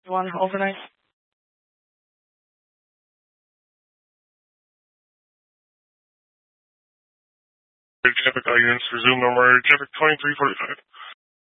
You want overnight? Traffic audience, resume number traffic 2345.